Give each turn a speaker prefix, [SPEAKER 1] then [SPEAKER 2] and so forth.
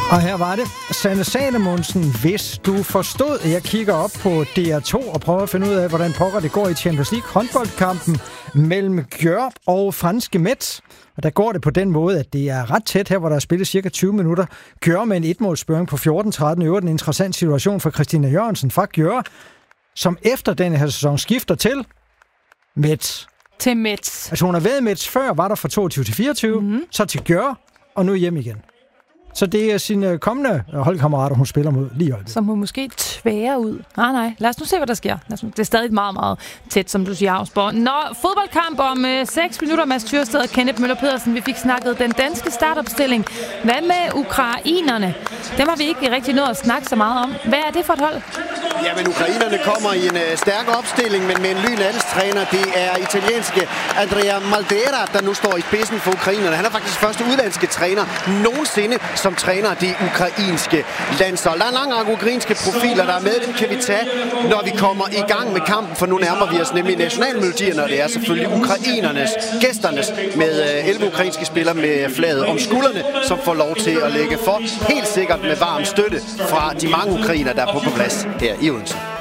[SPEAKER 1] Og her var det. Sanne Salomonsen, hvis du forstod, at jeg kigger op på DR2 og prøver at finde ud af, hvordan pokker det går i Champions League håndboldkampen mellem Györ og franske Metz. Og der går det på den måde, at det er ret tæt her, hvor der er spillet cirka 20 minutter. Györ med en etmålsføring på 14-13. I øvrigt en interessant situation for Christina Jørgensen fra Györ, som efter denne her sæson skifter til Metz.
[SPEAKER 2] Til Metz.
[SPEAKER 1] Altså hun har været i Metz før, var der fra 22 til 24, så til Györ, og nu hjem igen. Så det er sine kommende holdkammerater, hun spiller mod lige øjeblikket.
[SPEAKER 2] Som hun måske tværer ud. Nej. Lad os nu se, hvad der sker. Det er stadig meget, meget tæt, som du siger, Havsborg. Fodboldkamp om 6 minutter. Mads Tyrsted og Kenneth Møller Pedersen. Vi fik snakket den danske startopstilling. Hvad med ukrainerne? Dem har vi ikke rigtig nået at snakke så meget om. Hvad er det for et hold?
[SPEAKER 3] Jamen, ukrainerne kommer i en stærk opstilling, men med en lynandelstræner. Det er italienske Andrea Maldera, der nu står i spidsen for ukrainerne. Han er faktisk første udlandske træner nogensinde, som træner det ukrainske landshold. Der er en lang række ukrainske profiler, der er med. Den kan vi tage, når vi kommer i gang med kampen, for nu nærmer vi os nemlig nationalmelodierne, og det er selvfølgelig ukrainernes, gæsternes, med 11 ukrainske spillere med flaget om skuldrene, som får lov til at lægge for, helt sikkert med varm støtte fra de mange ukrainer, der er på plads her i Odense.